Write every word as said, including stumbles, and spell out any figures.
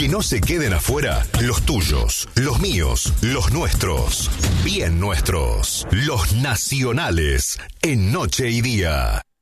Que no se queden afuera los tuyos, los míos, los nuestros. Bien nuestros. Los nacionales en Noche y Día.